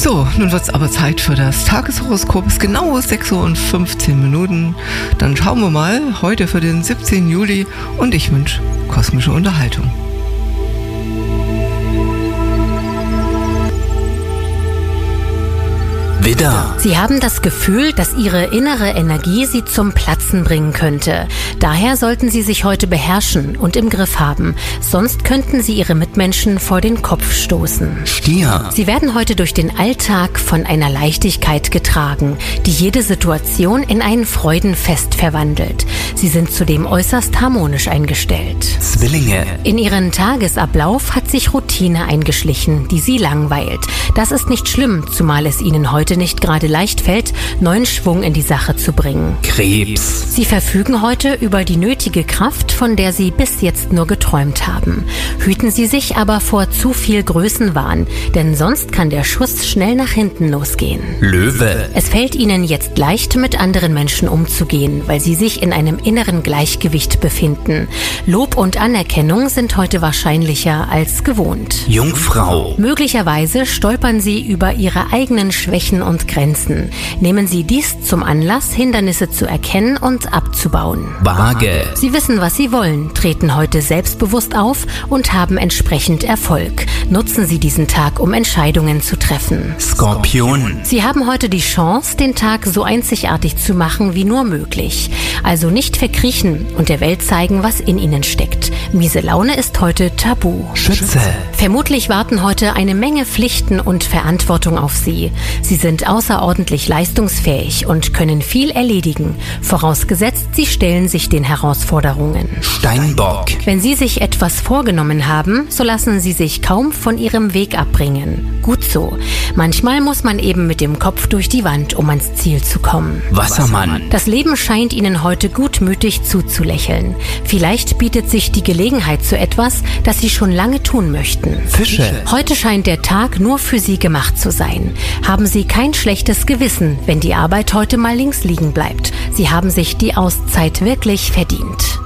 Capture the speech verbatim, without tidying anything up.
So, nun wird es aber Zeit für das Tageshoroskop. Es ist genau sechs Uhr und fünfzehn Minuten. Dann schauen wir mal, heute für den siebzehnten Juli, und ich wünsche kosmische Unterhaltung. Widder. Sie haben das Gefühl, dass Ihre innere Energie Sie zum Platzen bringen könnte. Daher sollten Sie sich heute beherrschen und im Griff haben. Sonst könnten Sie Ihre Mitmenschen vor den Kopf stoßen. Stier. Sie werden heute durch den Alltag von einer Leichtigkeit getragen, die jede Situation in ein Freudenfest verwandelt. Sie sind zudem äußerst harmonisch eingestellt. Zwillinge. In Ihren Tagesablauf hat sich Routine eingeschlichen, die Sie langweilt. Das ist nicht schlimm, zumal es Ihnen heute nicht gerade leicht fällt, neuen Schwung in die Sache zu bringen. Krebs. Sie verfügen heute über die nötige Kraft, von der Sie bis jetzt nur geträumt haben. Hüten Sie sich aber vor zu viel Größenwahn, denn sonst kann der Schuss schnell nach hinten losgehen. Löwe. Es fällt Ihnen jetzt leicht, mit anderen Menschen umzugehen, weil Sie sich in einem inneren Gleichgewicht befinden. Lob und Anerkennung sind heute wahrscheinlicher als gewohnt. Jungfrau. Möglicherweise stolpern Sie über Ihre eigenen Schwächen und Grenzen. Nehmen Sie dies zum Anlass, Hindernisse zu erkennen und abzubauen. Waage. Sie wissen, was Sie wollen, treten heute selbstbewusst auf und haben entsprechend Erfolg. Nutzen Sie diesen Tag, um Entscheidungen zu treffen. Skorpion. Sie haben heute die Chance, den Tag so einzigartig zu machen wie nur möglich. Also nicht verkriechen und der Welt zeigen, was in Ihnen steckt. Miese Laune ist heute tabu. Schütze. Vermutlich warten heute eine Menge Pflichten und Verantwortung auf Sie. Sie sind außerordentlich leistungsfähig und können viel erledigen, vorausgesetzt, Sie stellen sich den Herausforderungen. Steinbock. Wenn Sie sich etwas vorgenommen haben, so lassen Sie sich kaum von Ihrem Weg abbringen. Gut so. Manchmal muss man eben mit dem Kopf durch die Wand, um ans Ziel zu kommen. Wassermann. Das Leben scheint Ihnen heute gutmütig zuzulächeln. Vielleicht bietet sich die Gelegenheit zu etwas, das Sie schon lange tun möchten. Fische. Heute scheint der Tag nur für Sie gemacht zu sein. Haben Sie kein schlechtes Gewissen, wenn die Arbeit heute mal links liegen bleibt. Sie haben sich die Auszeit wirklich verdient.